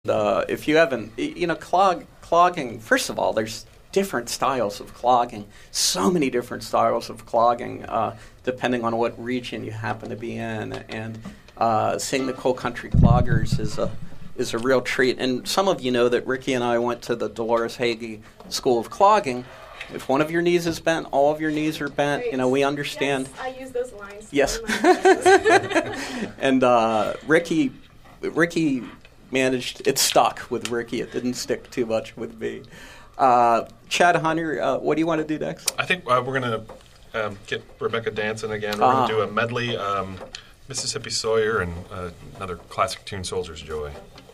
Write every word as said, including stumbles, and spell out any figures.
Uh, if you haven't, you know, clog, clogging, first of all, there's different styles of clogging, so many different styles of clogging, uh, depending on what region you happen to be in. And uh, seeing the Coal Country Cloggers is a is a real treat. And some of you know that Ricky and I went to the Dolores Hagee School of Clogging. If one of your knees is bent, all of your knees are bent. Great. You know, we understand. Yes, I use those lines. Yes. in my classes. And uh, Ricky, Ricky managed. It stuck with Ricky. It didn't stick too much with me. Uh, Chad Hunter, uh, what do you want to do next? I think uh, we're going to um, get Rebecca dancing again. We're Ah. going to do a medley, um, Mississippi Sawyer, and uh, another classic tune, Soldier's Joy.